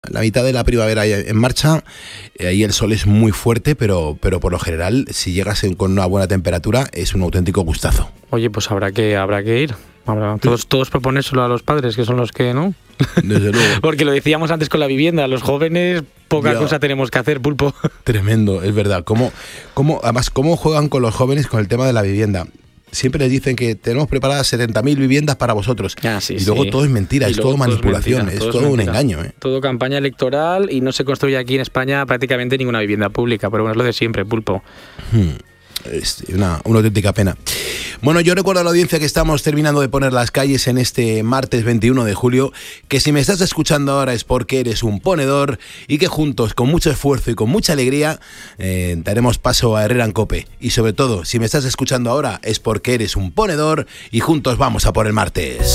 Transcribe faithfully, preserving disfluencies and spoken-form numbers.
La mitad de la primavera ya en marcha, eh, ahí el sol es muy fuerte, pero, pero por lo general, si llegas en- con una buena temperatura, es un auténtico gustazo. Oye, pues habrá que habrá que ir. Habrá- todos, todos proponérselo a los padres, que son los que, ¿no? Desde luego. Porque lo decíamos antes con la vivienda, los jóvenes poca Ya. cosa tenemos que hacer, Pulpo. Tremendo, es verdad. ¿Cómo, cómo, además, cómo juegan con los jóvenes con el tema de la vivienda? Siempre les dicen que tenemos preparadas setenta mil viviendas para vosotros. Ah, sí, y luego sí. todo es mentira, Y es luego todo todo es manipulación, mentira, es todo es todo un mentira. engaño. ¿eh? Todo campaña electoral y no se construye aquí en España prácticamente ninguna vivienda pública, pero bueno, es lo de siempre, Pulpo. Hmm. Es una, una auténtica pena. Bueno, yo recuerdo a la audiencia que estamos terminando de poner las calles en este martes veintiuno de julio, que si me estás escuchando ahora es porque eres un ponedor y que juntos, con mucho esfuerzo y con mucha alegría, eh, daremos paso a Herrera en Cope. Y sobre todo, si me estás escuchando ahora es porque eres un ponedor y juntos vamos a por el martes.